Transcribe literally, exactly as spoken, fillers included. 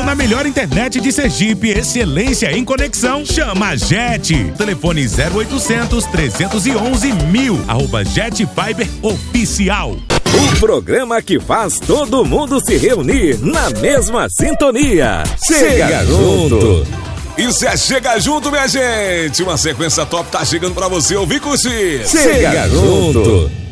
na melhor internet de Sergipe, excelência em conexão. Chama a Jet. Telefone zero oitocentos, trezentos e onze, mil. Arroba Jet Fiber Oficial. O programa que faz todo mundo se reunir na mesma sintonia. Chega, Chega junto. Isso é Chega Junto, minha gente. Uma sequência top tá chegando pra você ouvir, curtir. Chega, Chega junto.